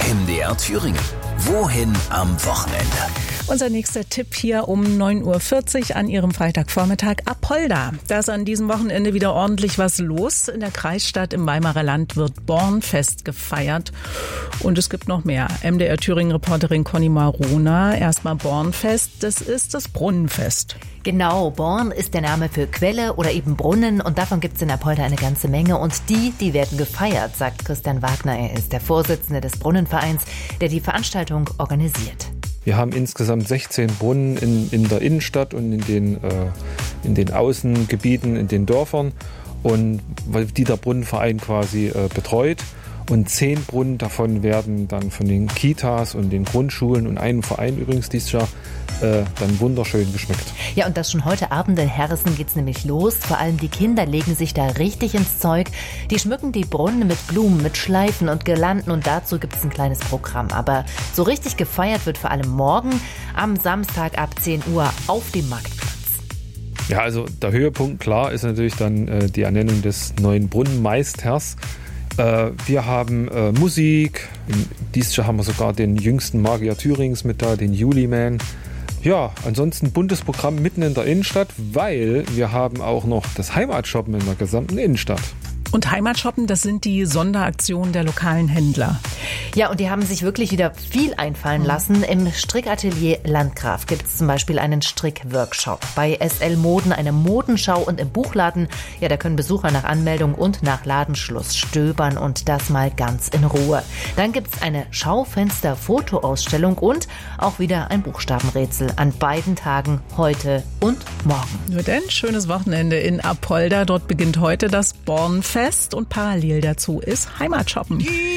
MDR Thüringen. Wohin am Wochenende? Unser nächster Tipp hier um 9.40 Uhr an Ihrem Freitagvormittag. Apolda. Da ist an diesem Wochenende wieder ordentlich was los. In der Kreisstadt im Weimarer Land wird Bornfest gefeiert. Und es gibt noch mehr. MDR Thüringen-Reporterin Conny Marona. Erstmal Bornfest. Das ist das Brunnenfest. Genau, Born ist der Name für Quelle oder eben Brunnen und davon gibt es in Apolda eine ganze Menge und die werden gefeiert, sagt Christian Wagner. Er ist der Vorsitzende des Brunnenvereins, der die Veranstaltung organisiert. Wir haben insgesamt 16 Brunnen in der Innenstadt und in den Außengebieten, in den Dörfern, und die der Brunnenverein quasi betreut. Und 10 Brunnen davon werden dann von den Kitas und den Grundschulen und einem Verein übrigens dieses Jahr dann wunderschön geschmückt. Ja, und das schon heute Abend in Herresen geht's nämlich los. Vor allem die Kinder legen sich da richtig ins Zeug. Die schmücken die Brunnen mit Blumen, mit Schleifen und Girlanden und dazu gibt's ein kleines Programm. Aber so richtig gefeiert wird vor allem morgen am Samstag ab 10 Uhr auf dem Marktplatz. Ja, also der Höhepunkt, klar, ist natürlich dann die Ernennung des neuen Brunnenmeisters. Wir haben Musik. Dieses Jahr haben wir sogar den jüngsten Magier Thürings mit da, den Juliman. Ja, ansonsten buntes Programm mitten in der Innenstadt, weil wir haben auch noch das Heimatshoppen in der gesamten Innenstadt. Und Heimatshoppen, das sind die Sonderaktionen der lokalen Händler. Ja, und die haben sich wirklich wieder viel einfallen lassen. Im Strickatelier Landgraf gibt es zum Beispiel einen Strickworkshop. Bei SL Moden eine Modenschau und im Buchladen, ja, da können Besucher nach Anmeldung und nach Ladenschluss stöbern und das mal ganz in Ruhe. Dann gibt es eine Schaufenster-Fotoausstellung und auch wieder ein Buchstabenrätsel an beiden Tagen, heute und morgen. Nur denn, schönes Wochenende in Apolda. Dort beginnt heute das Bornfest und parallel dazu ist Heimatshoppen.